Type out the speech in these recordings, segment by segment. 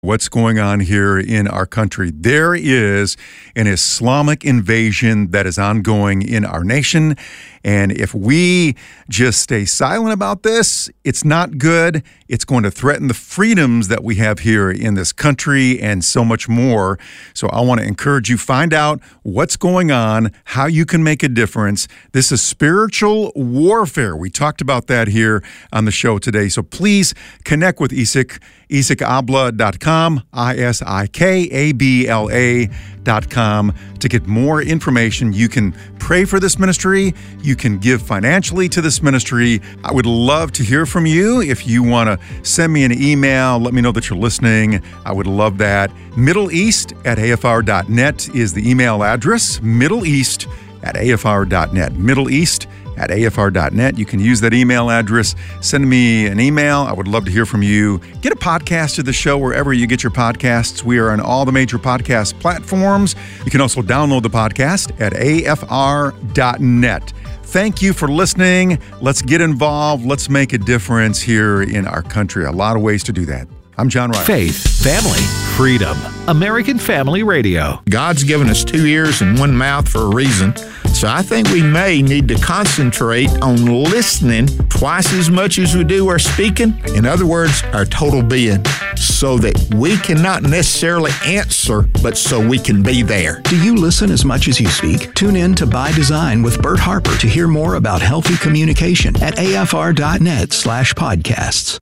What's going on here in our country? There is an Islamic invasion that is ongoing in our nation. And if we just stay silent about this, it's not good. It's going to threaten the freedoms that we have here in this country and so much more. So I want to encourage you, find out what's going on, how you can make a difference. This is spiritual warfare. We talked about that here on the show today. So please connect with Isaac, IsaacAbla.com, ISIKABLA.com to get more information. You can pray for this ministry. You can give financially to this ministry. I would love to hear from you. If you want to send me an email, let me know that you're listening. I would love that. MiddleEast@AFR.net is the email address. MiddleEast@AFR.net. MiddleEast@AFR.net. You can use that email address. Send me an email. I would love to hear from you. Get a podcast of the show wherever you get your podcasts. We are on all the major podcast platforms. You can also download the podcast at AFR.net. Thank you for listening. Let's get involved. Let's make a difference here in our country. A lot of ways to do that. I'm John Riley. Faith, family, freedom. American Family Radio. God's given us 2 ears and 1 mouth for a reason. So I think we may need to concentrate on listening twice as much as we do our speaking. In other words, our total being, so that we can not necessarily answer, but so we can be there. Do you listen as much as you speak? Tune in to By Design with Bert Harper to hear more about healthy communication at afr.net/podcasts.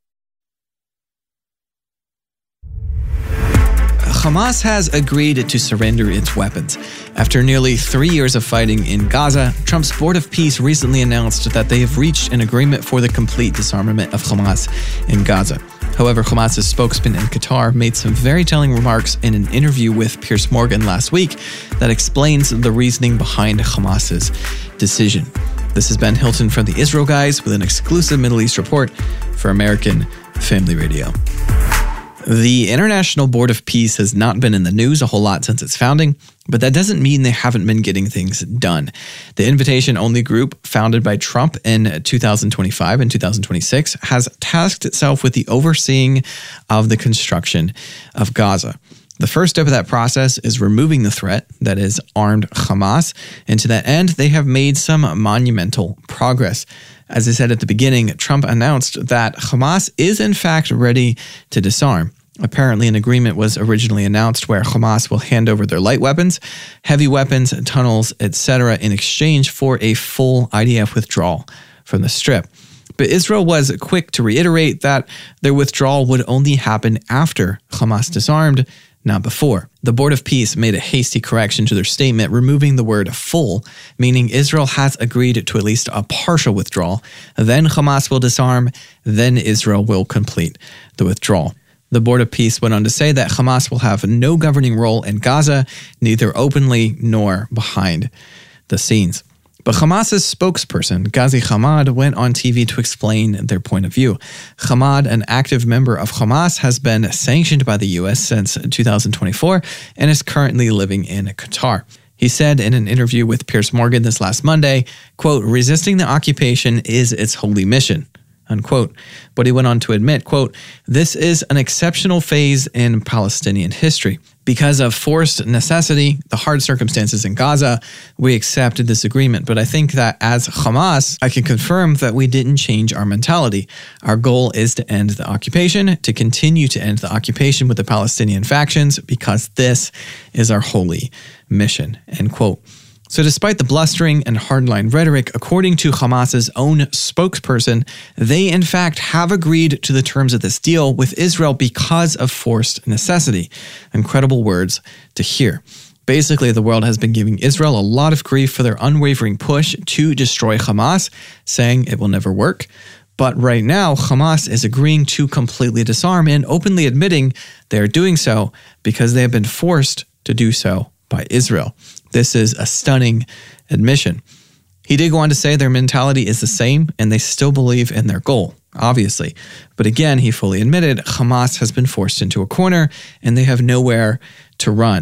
Hamas has agreed to surrender its weapons. After nearly 3 years of fighting in Gaza, Trump's Board of Peace recently announced that they have reached an agreement for the complete disarmament of Hamas in Gaza. However, Hamas's spokesman in Qatar made some very telling remarks in an interview with Piers Morgan last week that explains the reasoning behind Hamas's decision. This is Ben Hilton from the Israel Guys with an exclusive Middle East report for American Family Radio. The International Board of Peace has not been in the news a whole lot since its founding, but that doesn't mean they haven't been getting things done. The invitation-only group, founded by Trump in 2025 and 2026, has tasked itself with the overseeing of the construction of Gaza. The first step of that process is removing the threat, that is, armed Hamas, and to that end, they have made some monumental progress. As I said at the beginning, Trump announced that Hamas is in fact ready to disarm. Apparently, an agreement was originally announced where Hamas will hand over their light weapons, heavy weapons, tunnels, etc. in exchange for a full IDF withdrawal from the Strip. But Israel was quick to reiterate that their withdrawal would only happen after Hamas disarmed, not before. The Board of Peace made a hasty correction to their statement, removing the word full, meaning Israel has agreed to at least a partial withdrawal. Then Hamas will disarm, then Israel will complete the withdrawal. The Board of Peace went on to say that Hamas will have no governing role in Gaza, neither openly nor behind the scenes. But Hamas's spokesperson, Ghazi Hamad, went on TV to explain their point of view. Hamad, an active member of Hamas, has been sanctioned by the U.S. since 2024 and is currently living in Qatar. He said in an interview with Piers Morgan this last Monday, quote, "Resisting the occupation is its holy mission," unquote. But he went on to admit, quote, "This is an exceptional phase in Palestinian history. Because of forced necessity, the hard circumstances in Gaza, we accepted this agreement. But I think that as Hamas, I can confirm that we didn't change our mentality. Our goal is to end the occupation, to continue to end the occupation with the Palestinian factions, because this is our holy mission," end quote. So despite the blustering and hardline rhetoric, according to Hamas's own spokesperson, they in fact have agreed to the terms of this deal with Israel because of forced necessity. Incredible words to hear. Basically, the world has been giving Israel a lot of grief for their unwavering push to destroy Hamas, saying it will never work. But right now, Hamas is agreeing to completely disarm and openly admitting they are doing so because they have been forced to do so by Israel. This is a stunning admission. He did go on to say their mentality is the same and they still believe in their goal, obviously. But again, he fully admitted Hamas has been forced into a corner and they have nowhere to run.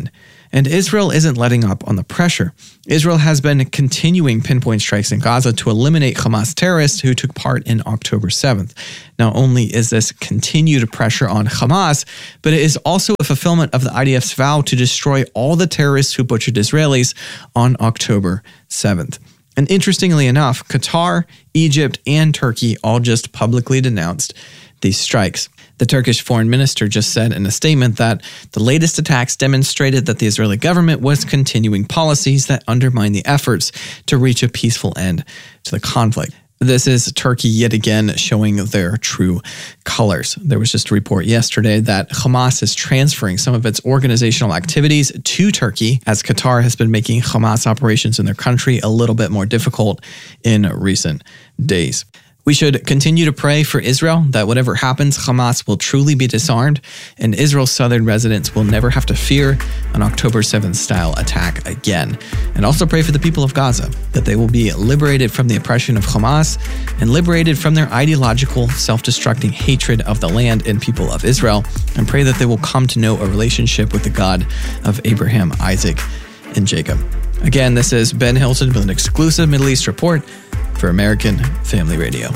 And Israel isn't letting up on the pressure. Israel has been continuing pinpoint strikes in Gaza to eliminate Hamas terrorists who took part in October 7th. Not only is this continued pressure on Hamas, but it is also a fulfillment of the IDF's vow to destroy all the terrorists who butchered Israelis on October 7th. And interestingly enough, Qatar, Egypt, and Turkey all just publicly denounced these strikes. The Turkish foreign minister just said in a statement that the latest attacks demonstrated that the Israeli government was continuing policies that undermine the efforts to reach a peaceful end to the conflict. This is Turkey yet again showing their true colors. There was just a report yesterday that Hamas is transferring some of its organizational activities to Turkey, as Qatar has been making Hamas operations in their country a little bit more difficult in recent days. We should continue to pray for Israel that whatever happens, Hamas will truly be disarmed and Israel's southern residents will never have to fear an October 7th style attack again. And also pray for the people of Gaza, that they will be liberated from the oppression of Hamas and liberated from their ideological, self-destructing hatred of the land and people of Israel, and pray that they will come to know a relationship with the God of Abraham, Isaac, and Jacob. Again, this is Ben Hilton with an exclusive Middle East report for American Family Radio.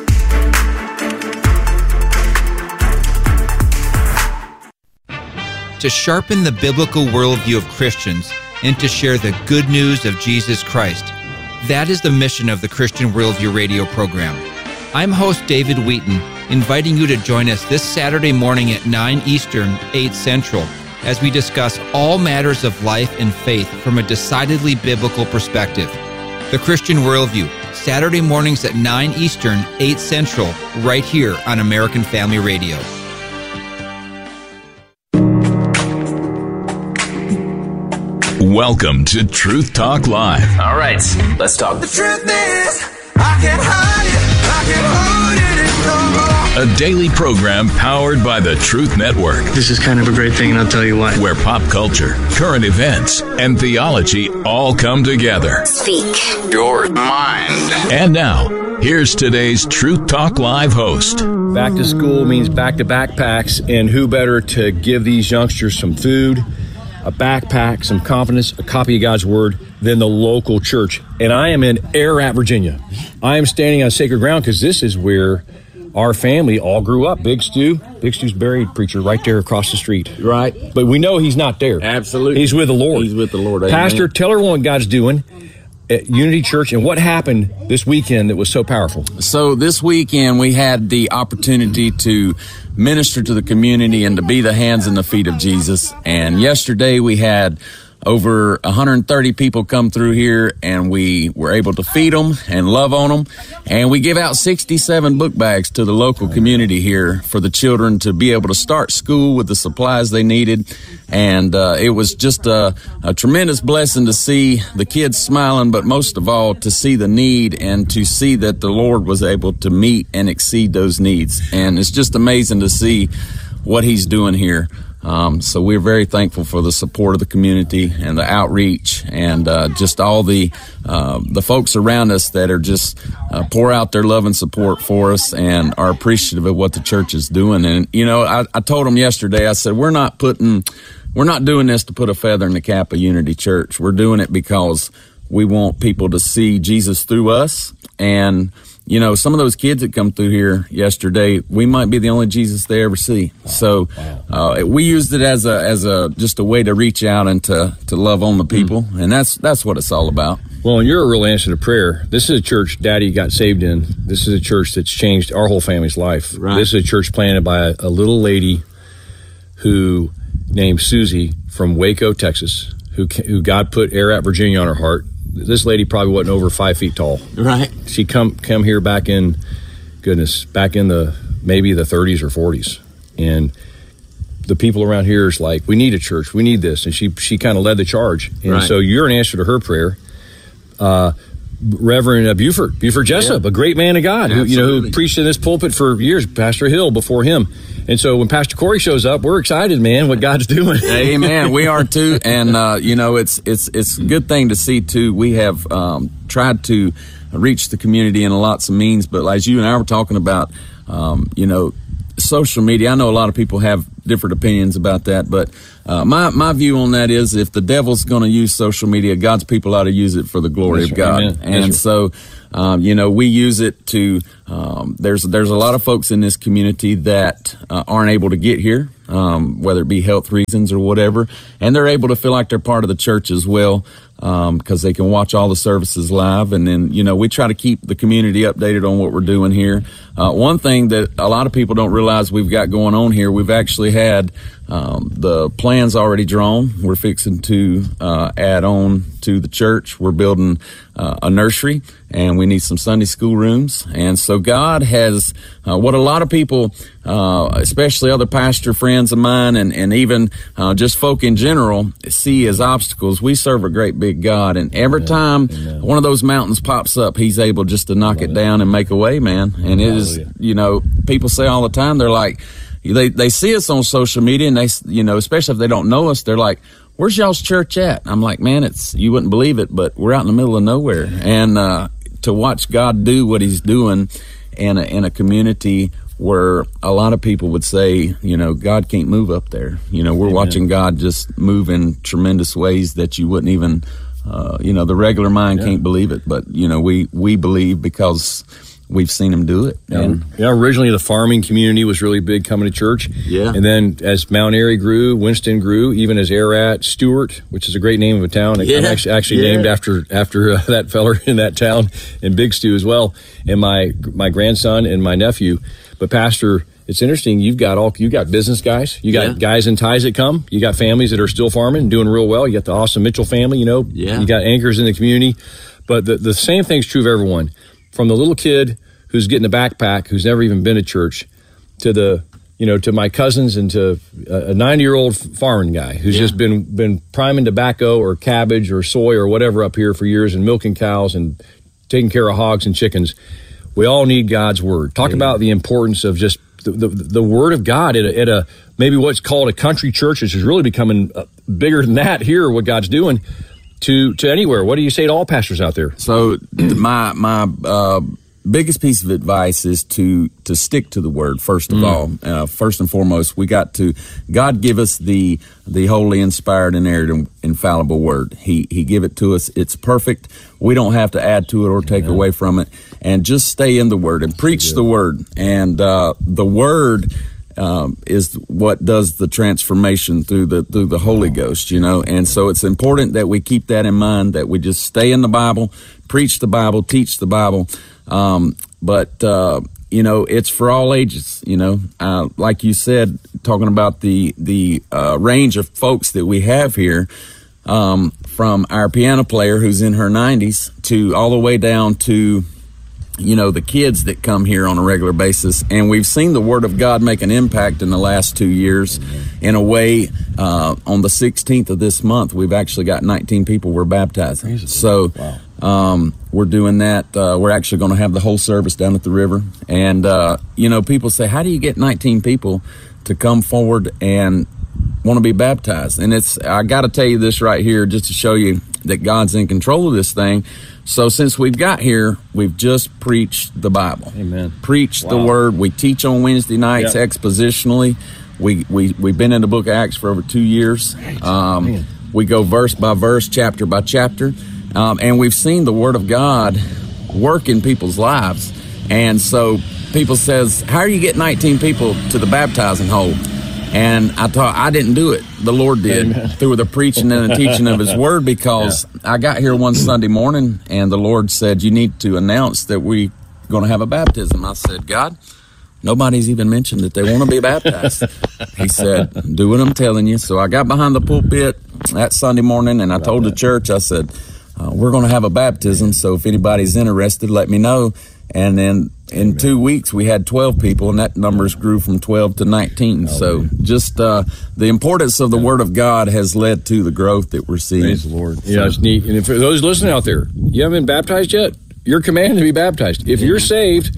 To sharpen the biblical worldview of Christians and to share the good news of Jesus Christ. That is the mission of the Christian Worldview radio program. I'm host David Wheaton, inviting you to join us this Saturday morning at 9 Eastern, 8 Central, as we discuss all matters of life and faith from a decidedly biblical perspective. The Christian Worldview, Saturday mornings at 9 Eastern, 8 Central, right here on American Family Radio. Welcome to Truth Talk Live. All right, let's talk. The truth is, I can't hide it, I can't hold it no more. A daily program powered by the Truth Network. This is kind of a great thing, and I'll tell you why. Where pop culture, current events, and theology all come together. Speak your mind. And now, here's today's Truth Talk Live host. Back to school means back to backpacks, and who better to give these youngsters some food, a backpack, some confidence, a copy of God's Word than the local church. And I am in Ararat, Virginia. I am standing on sacred ground because this is where our family all grew up. Big Stu's buried, preacher, right there across the street. Right. But we know he's not there. Absolutely. He's with the Lord. He's with the Lord. Amen. Pastor, tell everyone what God's doing at Unity Church and what happened this weekend that was so powerful. So this weekend we had the opportunity to minister to the community and to be the hands and the feet of Jesus. And yesterday we had over 130 people come through here, and we were able to feed them and love on them. And we give out 67 book bags to the local community here for the children to be able to start school with the supplies they needed. And it was just a tremendous blessing to see the kids smiling, but most of all to see the need and to see that the Lord was able to meet and exceed those needs. And it's just amazing to see what He's doing here. So we're very thankful for the support of the community and the outreach and just all the folks around us that are just pour out their love and support for us and are appreciative of what the church is doing. And, you know, I told them yesterday, I said, we're not doing this to put a feather in the cap of Unity Church. We're doing it because we want people to see Jesus through us. And you know, some of those kids that come through here yesterday, we might be the only Jesus they ever see. So we used it as a just a way to reach out and to love on the people, and that's what it's all about. Well, and you're a real answer to prayer. This is a church Daddy got saved in. This is a church that's changed our whole family's life. Right. This is a church planted by a little lady who named Susie from Waco, Texas, who God put Ararat, Virginia on her heart. This lady probably wasn't over 5 feet tall. Right. She come here back in the maybe the 30s or 40s. And the people around here is like, we need a church. We need this. And she kind of led the charge. And right. So you're an answer to her prayer. Reverend Buford Jessup, a great man of God, who preached in this pulpit for years, Pastor Hill before him. And so when Pastor Corey shows up, we're excited, man, what God's doing. Amen. We are too. And, it's a good thing to see too. We have tried to reach the community in lots of means, but as you and I were talking about, social media, I know a lot of people have different opinions about that, but my view on that is if the devil's going to use social media, God's people ought to use it for the glory of God. Amen. And so, we use it to, there's a lot of folks in this community that aren't able to get here, whether it be health reasons or whatever, and they're able to feel like they're part of the church as well, because they can watch all the services live. And then, we try to keep the community updated on what we're doing here. One thing that a lot of people don't realize we've got going on here, we've actually had the plans already drawn. We're fixing to add on to the church. We're building a nursery, and we need some Sunday school rooms. And so God has what a lot of people, especially other pastor friends of mine and even just folk in general, see as obstacles. We serve a great big God, and every time one of those mountains pops up, He's able just to knock it down and make a way, man. And it is, people say all the time, they're like, they see us on social media, and they, especially if they don't know us, they're like, "Where's y'all's church at?" I'm like, "Man, you wouldn't believe it, but we're out in the middle of nowhere." And to watch God do what He's doing in a community where a lot of people would say, God can't move up there. We're watching God just move in tremendous ways that you wouldn't even, the regular mind can't believe it. But we believe because we've seen Him do it. Originally the farming community was really big coming to church. Yeah. And then as Mount Airy grew, Winston grew, even as Ararat, Stewart, which is a great name of a town. I'm actually named after that feller in that town, and Big Stew as well, and my grandson and my nephew. But Pastor, it's interesting, you got business guys, you got guys in ties that come, you got families that are still farming, doing real well, you got the awesome Mitchell family, you got anchors in the community. But the same thing's true of everyone. From the little kid who's getting a backpack, who's never even been to church, to to my cousins, and to a 90-year-old farming guy who's just been priming tobacco or cabbage or soy or whatever up here for years, and milking cows and taking care of hogs and chickens. We all need God's word. Talk about the importance of just the word of God at a maybe what's called a country church, which is really becoming bigger than that here, what God's doing. To anywhere. What do you say to all pastors out there? So my biggest piece of advice is to stick to the word, first of all. First and foremost, God give us the holy, inspired, inerrant, infallible word. He give it to us. It's perfect. We don't have to add to it or take away from it. And just stay in the word and preach the word. And the word is what does the transformation through the Holy Ghost, and so it's important that we keep that in mind, that we just stay in the Bible, preach the Bible, teach the Bible, but it's for all ages, like you said, talking about the range of folks that we have here, from our piano player who's in her 90s to all the way down to the kids that come here on a regular basis. And we've seen the Word of God make an impact in the last 2 years. In a way, on the 16th of this month, we've actually got 19 people we're baptizing. So we're doing that. We're actually going to have the whole service down at the river. And, people say, how do you get 19 people to come forward and want to be baptized? And I got to tell you this right here just to show you that God's in control of this thing. So since we've got here, we've just preached the Bible. Amen. Preached the Word. We teach on Wednesday nights expositionally. We've been in the book of Acts for over 2 years. We go verse by verse, chapter by chapter. And we've seen the Word of God work in people's lives. And so people says, how do you get 19 people to the baptizing hole? And I thought, I didn't do it. The Lord did through the preaching and the teaching of His Word, because I got here one Sunday morning and the Lord said, you need to announce that we're going to have a baptism. I said, God, nobody's even mentioned that they want to be baptized. He said, do what I'm telling you. So I got behind the pulpit that Sunday morning and I told the church, I said, we're going to have a baptism. So if anybody's interested, let me know. And then in 2 weeks, we had 12 people, and that numbers grew from 12 to 19. So just the importance of the Word of God has led to the growth that we're seeing. Praise the Lord. Yeah, it's neat. And for those listening out there, you haven't been baptized yet, you're commanded to be baptized. If you're saved,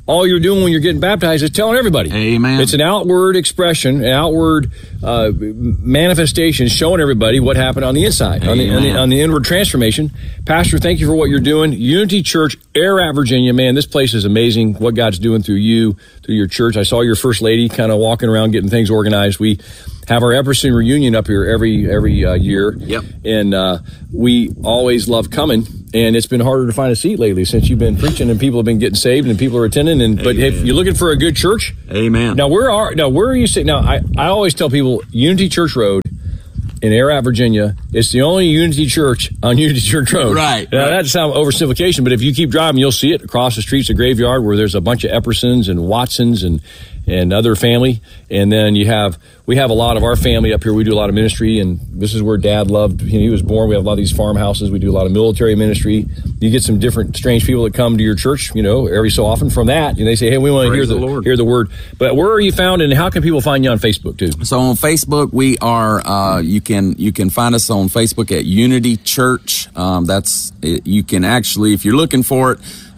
all you're doing when you're getting baptized is telling everybody. Amen. It's an outward expression, an outward manifestation, showing everybody what happened on the inside, on the inward transformation. Pastor, thank you for what you're doing. Unity Church, Ararat, Virginia. Man, this place is amazing, what God's doing through you, through your church. I saw your first lady kind of walking around getting things organized. We have our Epperson reunion up here every year. Yep. And we always love coming. And it's been harder to find a seat lately since you've been preaching and people have been getting saved and people are attending. But if you're looking for a good church, amen. Now where are you sitting? Now I always tell people Unity Church Road in Ararat, Virginia. It's the only Unity Church on Unity Church Road. Right. Now that sounds oversimplification, but if you keep driving, you'll see it across the streets of Graveyard where there's a bunch of Eppersons and Watsons and other family. And then we have a lot of our family up here. We do a lot of ministry, and this is where Dad loved. He was born. We have a lot of these farmhouses. We do a lot of military ministry. You get some different strange people that come to your church, every so often from that, and they say, hey, we want to hear the word. But where are you found, and how can people find you on Facebook too? So on Facebook, we are. You can find us on Facebook at Unity Church. You can actually, if you're looking for it.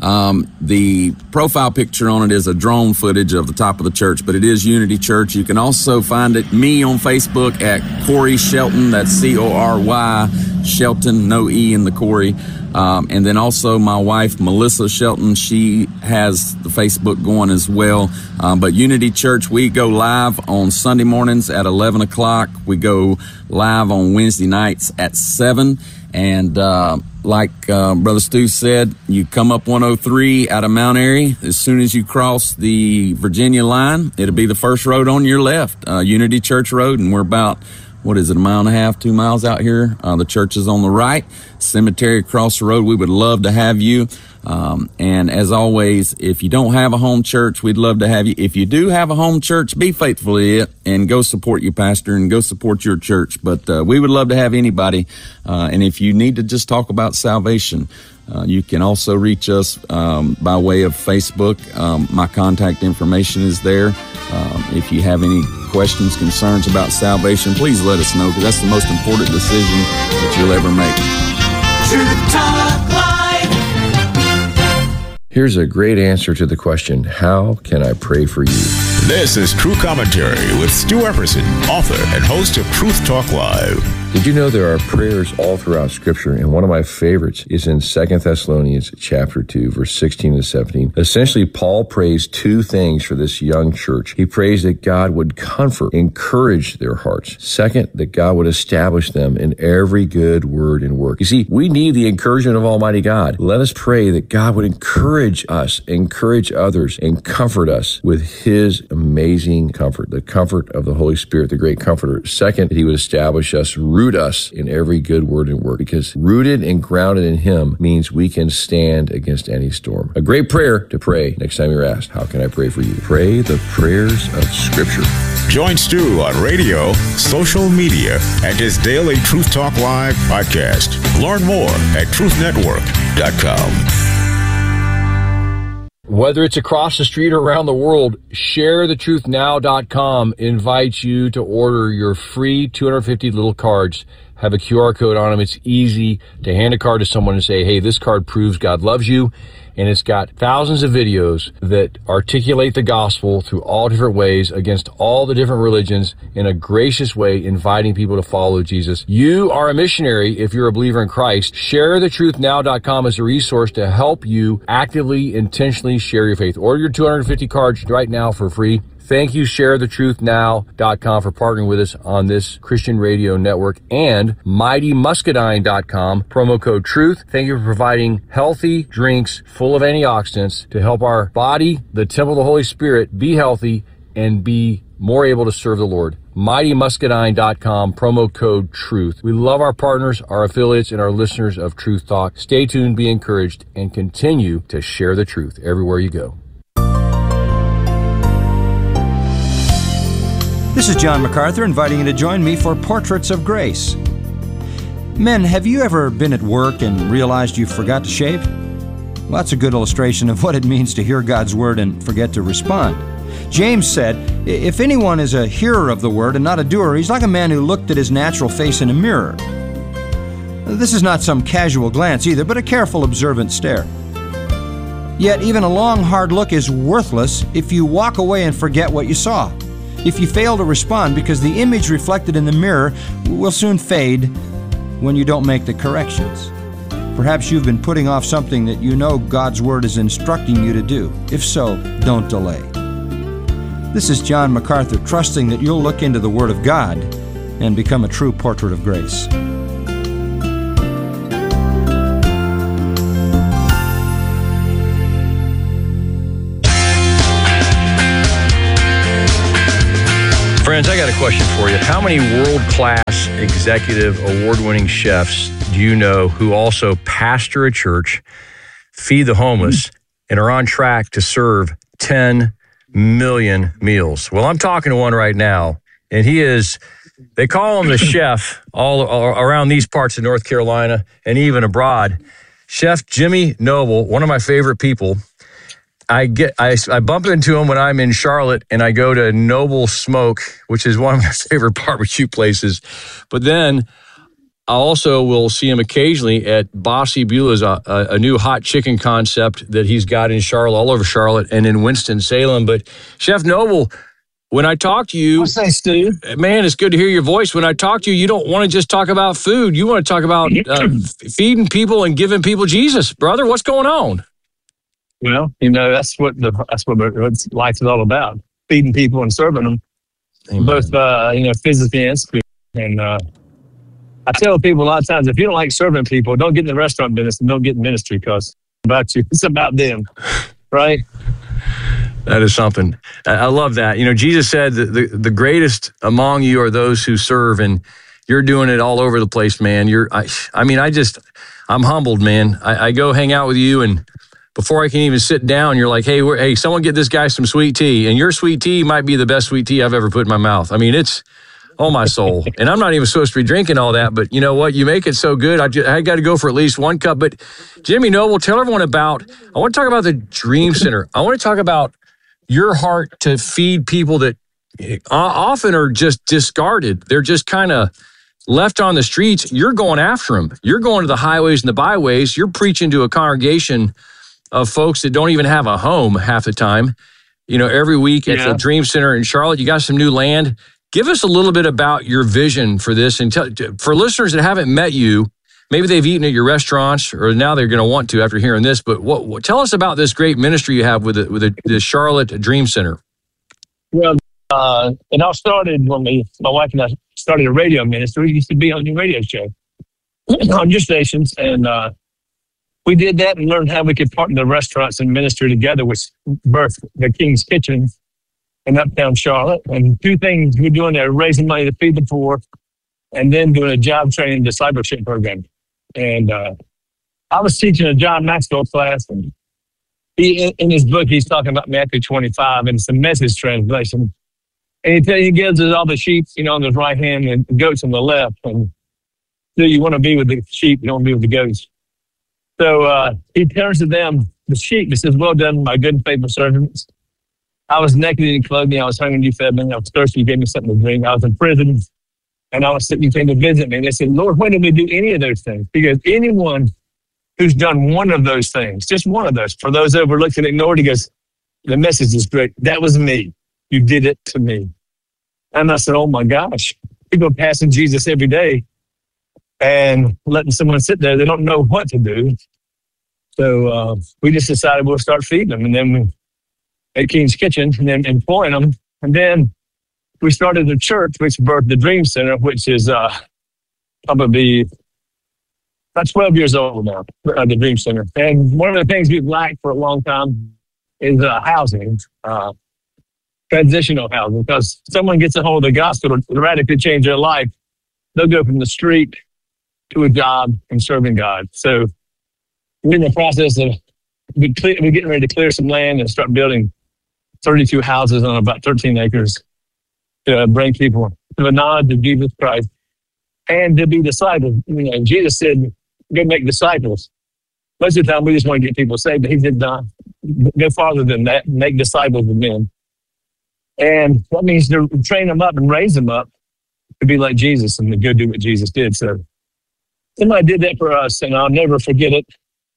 The profile picture on it is a drone footage of the top of the church, but it is Unity Church. You can also find me on Facebook at Corey Shelton. That's Cory Shelton, no E in the Corey. And then also my wife, Melissa Shelton, she has the Facebook going as well. But Unity Church, we go live on Sunday mornings at 11 o'clock. We go live on Wednesday nights at 7. And like Brother Stu said, you come up 103 out of Mount Airy. As soon as you cross the Virginia line, it'll be the first road on your left, Unity Church Road. And we're about, a mile and a half, 2 miles out here. The church is on the right, cemetery across the road. We would love to have you. And as always, if you don't have a home church, we'd love to have you. If you do have a home church, be faithful to it and go support your pastor and go support your church. But we would love to have anybody. And if you need to just talk about salvation, you can also reach us by way of Facebook. My contact information is there. If you have any questions, concerns about salvation, please let us know, because that's the most important decision that you'll ever make. Truth Talk Live. Here's a great answer to the question, how can I pray for you? This is True Commentary with Stu Epperson, author and host of Truth Talk Live. Did you know there are prayers all throughout Scripture? And one of my favorites is in 2 Thessalonians chapter 2, verse 16 to 17. Essentially, Paul prays two things for this young church. He prays that God would comfort, encourage their hearts. Second, that God would establish them in every good word and work. You see, we need the encouragement of Almighty God. Let us pray that God would encourage us, encourage others, and comfort us with His amazing comfort, the comfort of the Holy Spirit, the great comforter. Second, that He would establish us, root us in every good word and work, because rooted and grounded in Him means we can stand against any storm. A great prayer to pray next time you're asked, how can I pray for you? Pray the prayers of Scripture. Join Stu on radio, social media, and his daily Truth Talk Live podcast. Learn more at truthnetwork.com. Whether it's across the street or around the world, ShareTheTruthNow.com invites you to order your free 250 little cards. Have a QR code on them. It's easy to hand a card to someone and say, hey, this card proves God loves you. And it's got thousands of videos that articulate the gospel through all different ways against all the different religions in a gracious way, inviting people to follow Jesus. You are a missionary if you're a believer in Christ. ShareTheTruthNow.com is a resource to help you actively, intentionally share your faith. Order your 250 cards right now for free. Thank you, ShareTheTruthNow.com, for partnering with us on this Christian radio network, and MightyMuscadine.com, promo code TRUTH. Thank you for providing healthy drinks full of antioxidants to help our body, the temple of the Holy Spirit, be healthy and be more able to serve the Lord. MightyMuscadine.com, promo code TRUTH. We love our partners, our affiliates, and our listeners of Truth Talk. Stay tuned, be encouraged, and continue to share the truth everywhere you go. This is John MacArthur inviting you to join me for Portraits of Grace. Men, have you ever been at work and realized you forgot to shave? Well, that's a good illustration of what it means to hear God's Word and forget to respond. James said, if anyone is a hearer of the Word and not a doer, he's like a man who looked at his natural face in a mirror. This is not some casual glance either, but a careful, observant stare. Yet even a long, hard look is worthless if you walk away and forget what you saw. If you fail to respond because the image reflected in the mirror will soon fade when you don't make the corrections. Perhaps you've been putting off something that you know God's Word is instructing you to do. If so, don't delay. This is John MacArthur, trusting that you'll look into the Word of God and become a true portrait of grace. Friends, I got a question for you. How many world-class, executive, award-winning chefs do you know who also pastor a church, feed the homeless, and are on track to serve 10 million meals? Well, I'm talking to one right now, and they call him the chef all around these parts of North Carolina and even abroad. Chef Jimmy Noble, one of my favorite people. I bump into him when I'm in Charlotte, and I go to Noble Smoke, which is one of my favorite barbecue places. But then I also will see him occasionally at Bossy Beulah's, a new hot chicken concept that he's got in Charlotte, all over Charlotte, and in Winston-Salem. But Chef Noble, when I talk to you, what's that, Steve? Man, it's good to hear your voice. When I talk to you, you don't want to just talk about food. You want to talk about feeding people and giving people Jesus. Brother, what's going on? Well, that's what life is all about: feeding people and serving them, Amen. Both physically and spiritually. And I tell people a lot of times, if you don't like serving people, don't get in the restaurant business and don't get in ministry, because it's about you. It's about them, right? That is something. I love that. Jesus said that the greatest among you are those who serve, and you're doing it all over the place, man. I'm humbled, man. I go hang out with you, and before I can even sit down, you're like, hey, someone get this guy some sweet tea. And your sweet tea might be the best sweet tea I've ever put in my mouth. I mean, it's, oh, my soul. And I'm not even supposed to be drinking all that, but you know what? You make it so good. I got to go for at least one cup. But Jimmy Noble, tell everyone I want to talk about the Dream Center. I want to talk about your heart to feed people that often are just discarded. They're just kind of left on the streets. You're going after them. You're going to the highways and the byways. You're preaching to a congregation of folks that don't even have a home half the time. Every week at the Dream Center in Charlotte, you got some new land. Give us a little bit about your vision for this, and for listeners that haven't met you, maybe they've eaten at your restaurants, or now they're going to want to after hearing this. But what tell us about this great ministry you have with the Charlotte Dream Center. Well, it all started when my wife and I started a radio ministry. We used to be on your radio show on your stations, and we did that and learned how we could partner the restaurants and minister together, which birthed the King's Kitchen in Uptown Charlotte. And two things we're doing there: raising money to feed the poor, and then doing a job training discipleship program. And I was teaching a John Maxwell class, and in his book, he's talking about Matthew 25, and it's a Message translation. And he gives us all the sheep, on the right hand and the goats on the left. And so you want to be with the sheep, you don't want to be with the goats. So he turns to them, the sheep, and says, "Well done, my good and faithful servants. I was naked and you clothed me. I was hungry and you fed me. I was thirsty, you gave me something to drink. I was in prison and I was sick, you came to visit me." And they said, "Lord, when did we do any of those things?" Because anyone who's done one of those things, just one of those, for those overlooked and ignored, he goes, "The message is great. That was me. You did it to me." And I said, "Oh my gosh, people passing Jesus every day and letting someone sit there, they don't know what to do." So we just decided we'll start feeding them. And then we at King's Kitchen and then employing them. And then we started a church, which birthed the Dream Center, which is probably about 12 years old now, the Dream Center. And one of the things we've lacked for a long time is housing, transitional housing, because someone gets a hold of the gospel to radically change their life, they'll go from the street to a job and serving God. So we're in the process of we're getting ready to clear some land and start building 32 houses on about 13 acres to bring people to the knowledge of Jesus Christ and to be disciples. Jesus said, "Go make disciples." Most of the time, we just want to get people saved, but he said, "No, go farther than that, make disciples of men." And that means to train them up and raise them up to be like Jesus and to go do what Jesus did. So somebody did that for us, and I'll never forget it.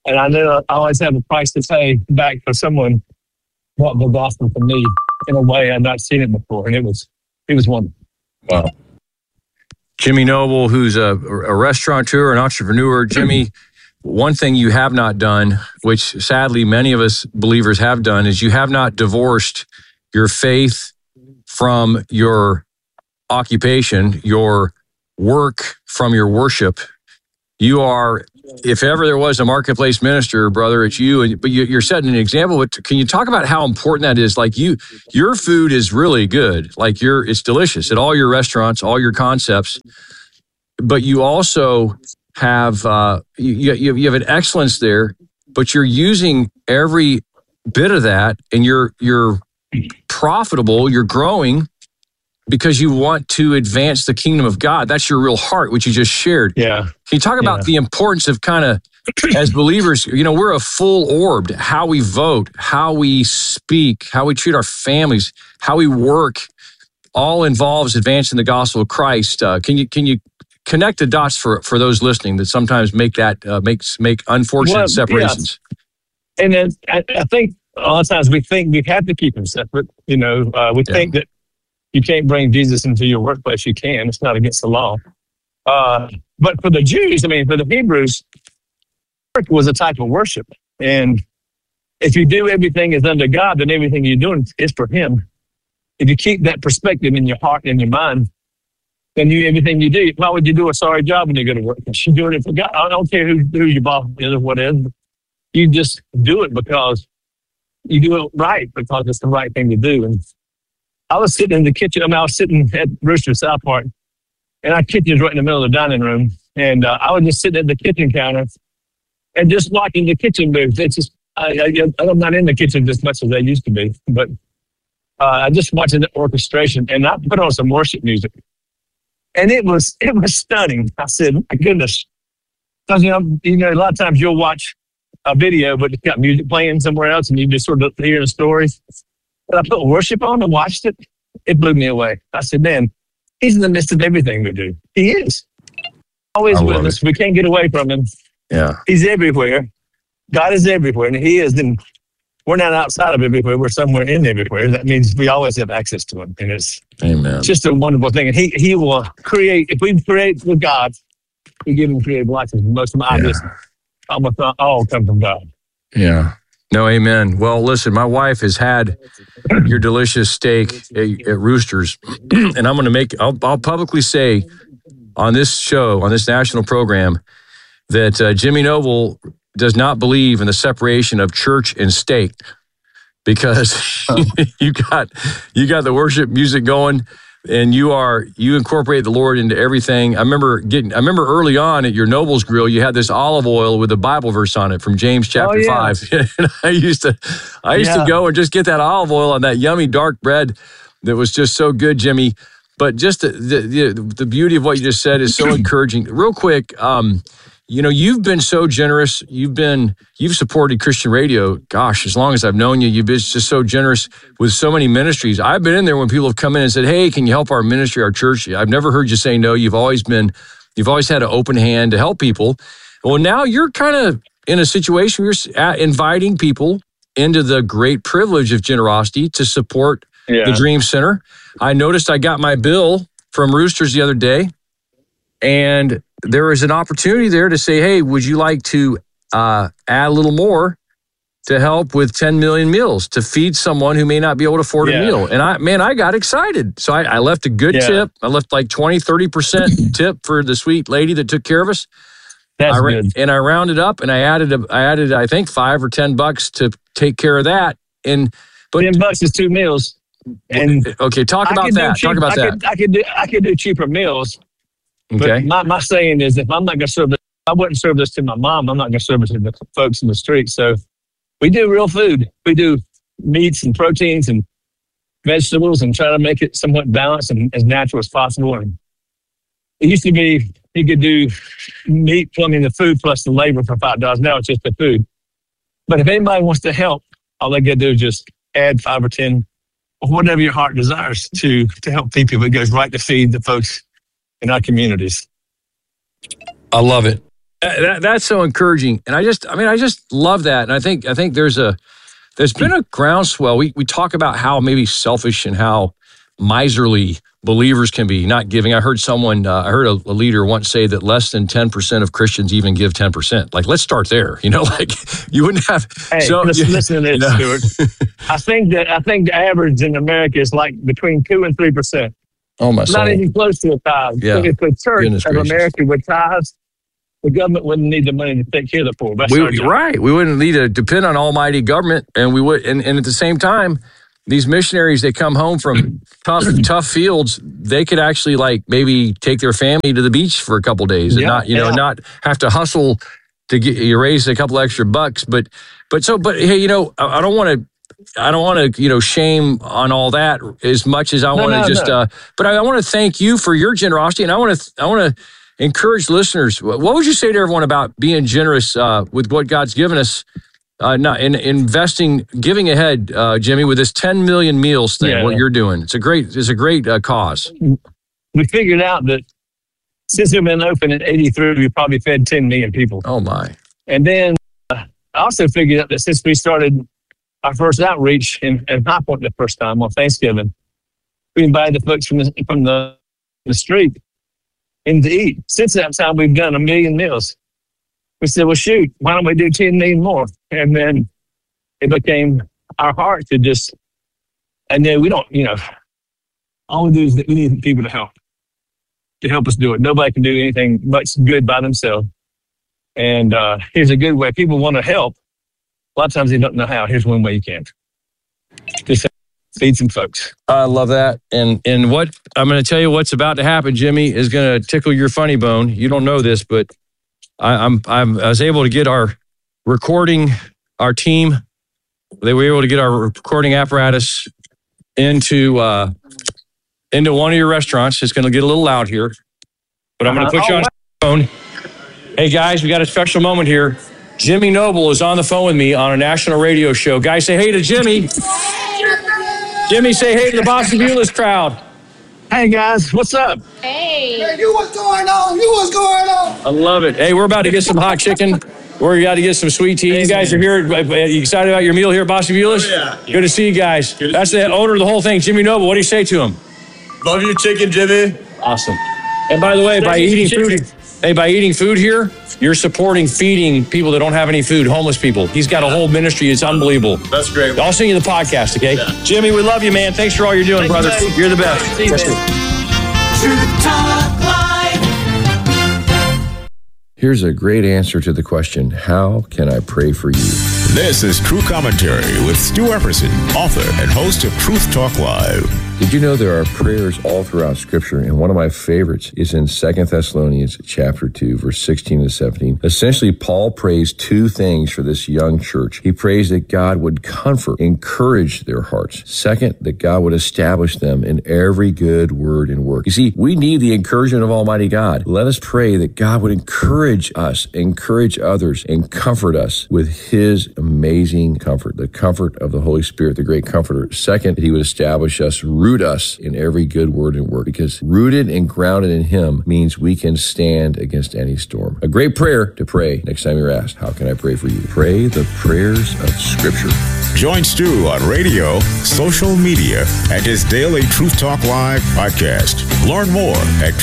And I know I always have a price to pay back for someone brought the gospel to me in a way I've not seen it before. And it was wonderful. Wow. Jimmy Noble, who's a restaurateur, an entrepreneur. Jimmy, one thing you have not done, which sadly many of us believers have done, is you have not divorced your faith from your occupation, your work from your worship. You are, if ever there was a marketplace minister, brother, it's you. But you're setting an example. But can you talk about how important that is? Like your food is really good. Like it's delicious at all your restaurants, all your concepts. But you also have you have an excellence there. But you're using every bit of that, and you're profitable. You're growing because you want to advance the kingdom of God. That's your real heart, which you just shared. Yeah. Can you talk about the importance of kind of, as believers, we're a full orbed, how we vote, how we speak, how we treat our families, how we work, all involves advancing the gospel of Christ. Can you connect the dots for those listening that sometimes make unfortunate separations? Yeah. And then I think a lot of times we think we have to keep them separate. We think that you can't bring Jesus into your workplace. You can. It's not against the law. But for the Jews, for the Hebrews, work was a type of worship. And if you do everything as unto God, then everything you're doing is for Him. If you keep that perspective in your heart and your mind, then everything you do, why would you do a sorry job when you go to work? You're doing it for God. I don't care who your boss is or whatever. You just do it because you do it right, because it's the right thing to do. And I was sitting in the kitchen. I was sitting at Rooster South Park, and our kitchen's right in the middle of the dining room. And I was just sitting at the kitchen counter and just watching the kitchen move. It's just, I'm not in the kitchen as much as I used to be, but I just watching the orchestration, and I put on some worship music, and it was stunning. I said, my goodness, because a lot of times you'll watch a video, but it's got music playing somewhere else, and you just sort of hear the story. But I put worship on and watched it. It blew me away. I said, man, He's in the midst of everything we do. He is. Always with us. We can't get away from Him. Yeah. He's everywhere. God is everywhere, and He is. And we're not outside of everywhere. We're somewhere in everywhere. That means we always have access to Him. And it's just a wonderful thing. And He will create. If we create with God, we give Him creative license. Most of my ideas almost all come from God. Yeah. No, amen. Well, listen, my wife has had your delicious steak at Roosters, and I'll publicly say on this show, on this national program, that Jimmy Noble does not believe in the separation of church and state, because you got the worship music going, and you incorporate the Lord into everything. I remember early on at your Noble's Grill, you had this olive oil with a Bible verse on it from James chapter 5. And I used to go and just get that olive oil on that yummy dark bread that was just so good, Jimmy. But just the beauty of what you just said is so encouraging. Real quick, you've been so generous. You've supported Christian radio. Gosh, as long as I've known you, you've been just so generous with so many ministries. I've been in there when people have come in and said, "Hey, can you help our ministry, our church?" I've never heard you say no. You've always had an open hand to help people. Well, now you're kind of in a situation where you're inviting people into the great privilege of generosity to support the Dream Center. I noticed I got my bill from Roosters the other day, and there was an opportunity there to say, hey, would you like to add a little more to help with 10 million meals to feed someone who may not be able to afford a meal? And I got excited. So I left a good tip. I left like 20, 30% tip for the sweet lady that took care of us. That's good. And I rounded up, and I added I think $5 or $10 to take care of that. But $10 is 2 meals. And okay, talk about that. I could do cheaper meals. Okay. But my saying is, if I'm not going to serve this, I wouldn't serve this to my mom. I'm not going to serve it to the folks in the street. So we do real food. We do meats and proteins and vegetables, and try to make it somewhat balanced and as natural as possible. And it used to be you could do meat, the food plus the labor for $5. Now it's just the food. But if anybody wants to help, all they got to do is just add 5 or 10, or whatever your heart desires to help people. It goes right to feed the folks in our communities. I love it. That's so encouraging. And I just love that. And I think there's been a groundswell. We talk about how maybe selfish and how miserly believers can be, not giving. I heard a leader once say that less than 10% of Christians even give 10%. Like, let's start there. Like you wouldn't have. Hey, listen to this, Stuart. I think the average in America is like between 2 and 3%. Oh my! Not even close to a tithe. Yeah. If the church of America would tithe, the government wouldn't need the money to take care of the poor. Right. We wouldn't need to depend on almighty government, and we would. And at the same time, these missionaries, they come home from tough fields. They could actually maybe take their family to the beach for a couple of days and not have to hustle to raise a couple extra bucks. But hey, I don't want to shame on all that as much as I want to but I want to thank you for your generosity, and I want to encourage listeners. What would you say to everyone about being generous with what God's given us? Not in investing, giving ahead, Jimmy, with this 10 million meals thing. Yeah. What you're doing, it's a great cause. We figured out that since we've been open in '83, we probably fed 10 million people. Oh my! And then I also figured out that since we started our first outreach in High Point the first time on Thanksgiving, we invited the folks from the street in to eat. Since that time, we've done 1 million meals. We said, well, shoot, why don't we do 10 million more? And then it became our heart to just, and then we don't, all we do is we need people to help us do it. Nobody can do anything much good by themselves. And here's a good way. People want to help. A lot of times they don't know how. Here's one way you can. Just feed some folks. I love that. And what I'm going to tell you what's about to happen, Jimmy, is going to tickle your funny bone. You don't know this, but I was able to get our team. They were able to get our recording apparatus into one of your restaurants. It's going to get a little loud here, but I'm going to put you on phone. Hey guys, we got a special moment here. Jimmy Noble is on the phone with me on a national radio show. Guys, say hey to Jimmy. Jimmy, say hey to the Boston Bulis crowd. Hey guys, what's up? Hey, you what's going on? I love it. Hey, we're about to get some hot chicken. We're about to get some sweet tea. You guys are here. You excited about your meal here at Boston Bulis? Oh, yeah. Good to see you guys. That's the owner of the whole thing, Jimmy Noble. What do you say to him? Love your chicken, Jimmy. Awesome. And by the way, by eating food here, you're supporting feeding people that don't have any food, homeless people. He's got a whole ministry. It's unbelievable. That's great. I'll send you the podcast, okay? Yeah. Jimmy, we love you, man. Thanks for all you're doing, brother. You're the best. Truth Talk Live. Here's a great answer to the question, how can I pray for you? This is True Commentary with Stu Epperson, author and host of Truth Talk Live. Did you know there are prayers all throughout Scripture? And one of my favorites is in 2 Thessalonians chapter 2, verse 16 to 17. Essentially, Paul prays two things for this young church. He prays that God would comfort, encourage their hearts. Second, that God would establish them in every good word and work. You see, we need the encouragement of Almighty God. Let us pray that God would encourage us, encourage others, and comfort us with His amazing comfort, the comfort of the Holy Spirit, the great comforter. Second, that He would establish us, root us in every good word and work, because rooted and grounded in Him means we can stand against any storm. A great prayer to pray next time you're asked, how can I pray for you? Pray the prayers of Scripture. Join Stu on radio, social media, and his daily Truth Talk Live podcast. Learn more at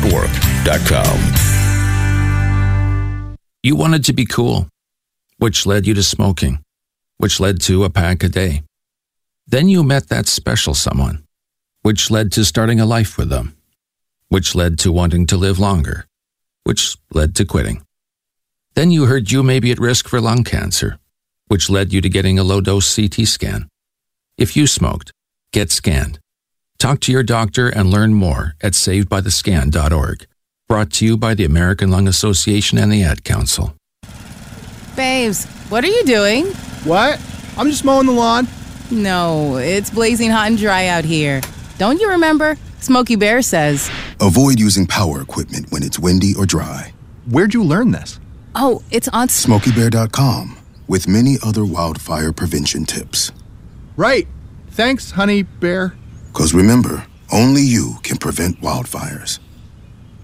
truthnetwork.com. You wanted to be cool, which led you to smoking, which led to a pack a day. Then you met that special someone, which led to starting a life with them, which led to wanting to live longer, which led to quitting. Then you heard you may be at risk for lung cancer, which led you to getting a low-dose CT scan. If you smoked, get scanned. Talk to your doctor and learn more at savedbythescan.org. Brought to you by the American Lung Association and the Ad Council. Babes, what are you doing? What? I'm just mowing the lawn. No, it's blazing hot and dry out here. Don't you remember? Smokey Bear says, avoid using power equipment when it's windy or dry. Where'd you learn this? Oh, it's on SmokeyBear.com with many other wildfire prevention tips. Right. Thanks, honey bear. Because remember, only you can prevent wildfires.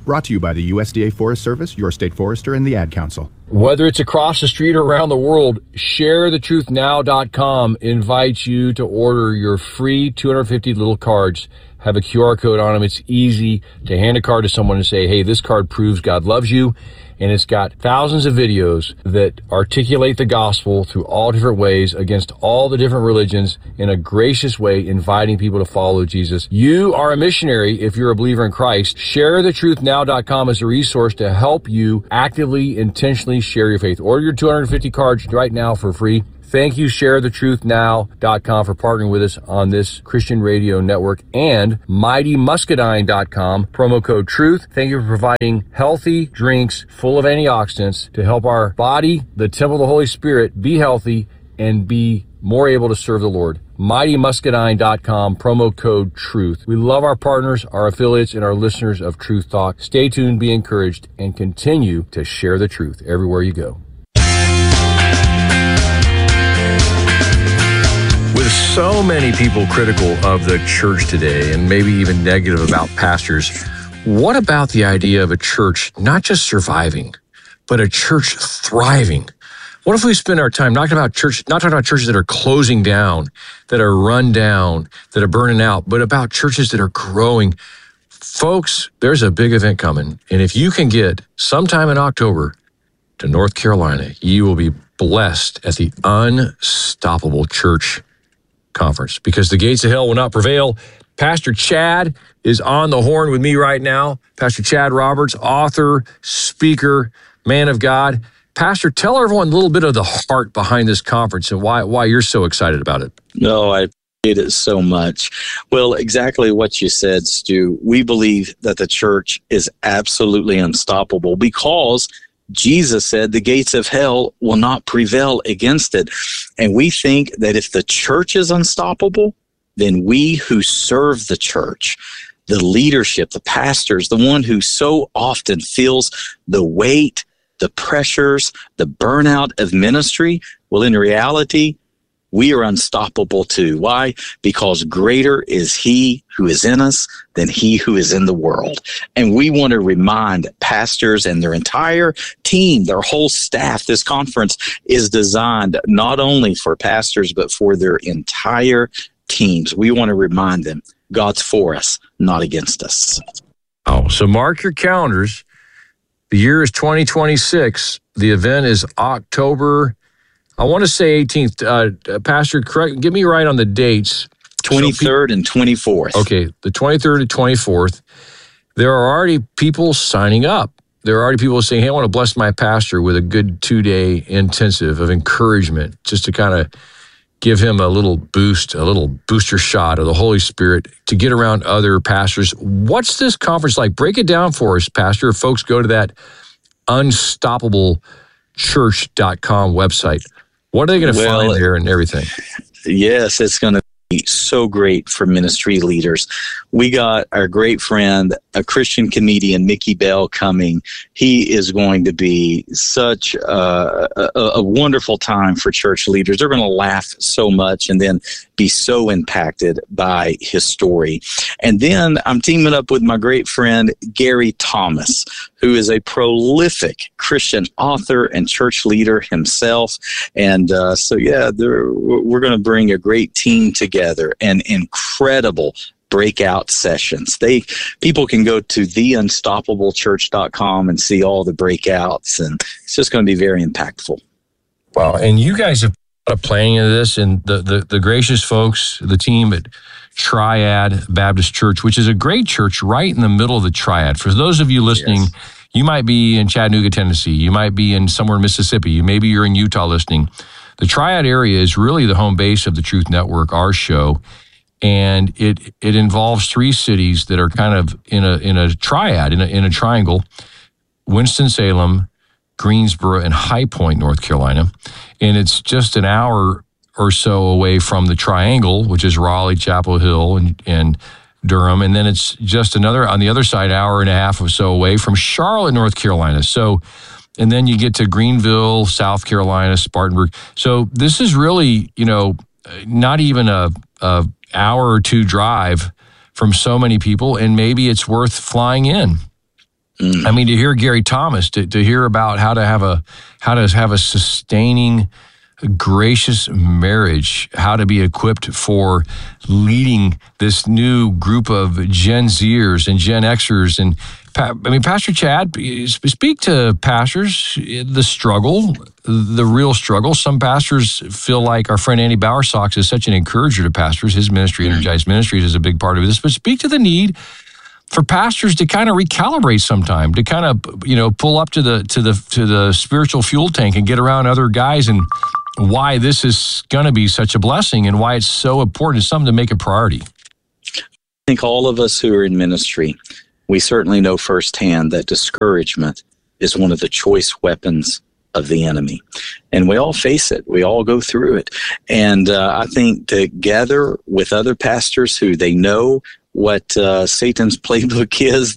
Brought to you by the USDA Forest Service, your state forester, and the Ad Council. Whether it's across the street or around the world, ShareTheTruthNow.com invites you to order your free 250 little cards. Have a QR code on them. It's easy to hand a card to someone and say, hey, this card proves God loves you. And it's got thousands of videos that articulate the gospel through all different ways against all the different religions in a gracious way, inviting people to follow Jesus. You are a missionary if you're a believer in Christ. ShareTheTruthNow.com is a resource to help you actively, intentionally share your faith. Order your 250 cards right now for free. Thank you, ShareTheTruthNow.com, for partnering with us on this Christian radio network, and MightyMuscadine.com, promo code TRUTH. Thank you for providing healthy drinks full of antioxidants to help our body, the temple of the Holy Spirit, be healthy and be more able to serve the Lord. MightyMuscadine.com, promo code TRUTH. We love our partners, our affiliates, and our listeners of Truth Talk. Stay tuned, be encouraged, and continue to share the truth everywhere you go. With so many people critical of the church today and maybe even negative about pastors, what about the idea of a church not just surviving, but a church thriving? What if we spend our time not talking about churches that are closing down, that are run down, that are burning out, but about churches that are growing? Folks, there's a big event coming, and if you can get sometime in October to North Carolina, you will be blessed at the Unstoppable Church Conference, because the gates of hell will not prevail. Pastor Chad is on the horn with me right now. Pastor Chad Roberts, author, speaker, man of God. Pastor, tell everyone a little bit of the heart behind this conference and why you're so excited about it. No, I appreciate it so much. Well, exactly what you said, Stu. We believe that the church is absolutely unstoppable because Jesus said the gates of hell will not prevail against it. And we think that if the church is unstoppable, then we who serve the church, the leadership, the pastors, the one who so often feels the weight, the pressures, the burnout of ministry, well, in reality, we are unstoppable too. Why? Because greater is he who is in us than he who is in the world. And we want to remind pastors and their entire team, their whole staff, this conference is designed not only for pastors, but for their entire teams. We want to remind them God's for us, not against us. Oh, so mark your calendars. The year is 2026. The event is October, I want to say 18th. Pastor, correct, get me right on the dates. 23rd and 24th. Okay, the 23rd and 24th. There are already people signing up. There are already people saying, hey, I want to bless my pastor with a good 2-day intensive of encouragement, just to kind of give him a little boost, a little booster shot of the Holy Spirit to get around other pastors. What's this conference like? Break it down for us, Pastor. If folks go to that unstoppable.church.com website, what are they going to find there and everything? Yes, it's going to be so great for ministry leaders. We got our great friend, a Christian comedian, Mickey Bell, coming. He is going to be such a wonderful time for church leaders. They're going to laugh so much and then be so impacted by his story. And then I'm teaming up with my great friend, Gary Thomas, who is a prolific Christian author and church leader himself. And we're going to bring a great team together and incredible breakout sessions. People can go to theunstoppablechurch.com and see all the breakouts, and it's just going to be very impactful. Wow. And you guys have put a lot of planning into this, and the gracious folks, the team at Triad Baptist Church, which is a great church right in the middle of the Triad. For those of you listening, yes, you might be in Chattanooga, Tennessee. You might be in somewhere in Mississippi. Maybe you're in Utah listening. The Triad area is really the home base of the Truth Network, our show. And it involves 3 cities that are kind of in a triad, in a triangle: Winston-Salem, Greensboro, and High Point, North Carolina. And it's just an hour or so away from the Triangle, which is Raleigh, Chapel Hill, and Durham. And then it's just another, on the other side, hour and a half or so away from Charlotte, North Carolina. So, and then you get to Greenville, South Carolina, Spartanburg. So this is really, not even a hour or 2 drive from so many people, and maybe it's worth flying in. I mean, to hear Gary Thomas, to hear about how to have a sustaining, gracious marriage, how to be equipped for leading this new group of Gen Zers and Gen Xers. And Pastor Chad, speak to pastors, the struggle, the real struggle. Some pastors feel like our friend Andy Bowersox is such an encourager to pastors. His ministry, Energized Ministries, is a big part of this. But speak to the need for pastors to kind of recalibrate sometime, to kind of, pull up to the spiritual fuel tank and get around other guys, and why this is going to be such a blessing and why it's so important. It's something to make a priority. I think all of us who are in ministry, we certainly know firsthand that discouragement is one of the choice weapons of the enemy. And we all face it. We all go through it. And I think to gather with other pastors who they know what Satan's playbook is,